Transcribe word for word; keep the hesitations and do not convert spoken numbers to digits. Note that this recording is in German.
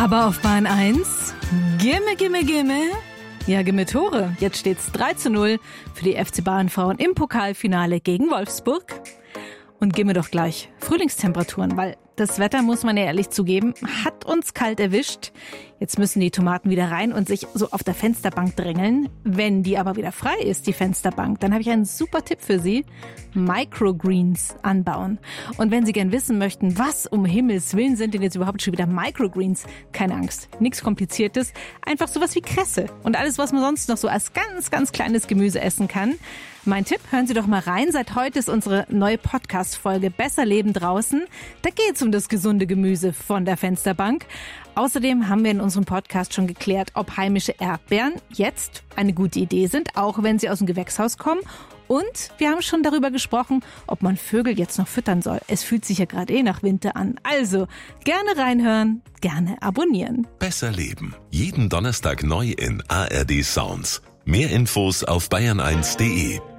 Aber auf Bahn eins, gimme, gimme, gimme. Ja, gimme Tore. Jetzt steht's drei zu null für die F C Bayern Frauen im Pokalfinale gegen Wolfsburg. Und gimme doch gleich Frühlingstemperaturen, weil das Wetter, muss man ja ehrlich zugeben, hat uns kalt erwischt. Jetzt müssen die Tomaten wieder rein und sich so auf der Fensterbank drängeln. Wenn die aber wieder frei ist, die Fensterbank, dann habe ich einen super Tipp für Sie. Microgreens anbauen. Und wenn Sie gern wissen möchten, was um Himmels Willen sind denn jetzt überhaupt schon wieder Microgreens? Keine Angst, nichts Kompliziertes. Einfach sowas wie Kresse und alles, was man sonst noch so als ganz, ganz kleines Gemüse essen kann. Mein Tipp, hören Sie doch mal rein. Seit heute ist unsere neue Podcast-Folge Besser Leben draußen. Da geht's um das gesunde Gemüse von der Fensterbank. Außerdem haben wir in unserem Podcast schon geklärt, ob heimische Erdbeeren jetzt eine gute Idee sind, auch wenn sie aus dem Gewächshaus kommen. Und wir haben schon darüber gesprochen, ob man Vögel jetzt noch füttern soll. Es fühlt sich ja gerade eh nach Winter an. Also gerne reinhören, gerne abonnieren. Besser Leben. Jeden Donnerstag neu in A R D Sounds. Mehr Infos auf bayern eins punkt de.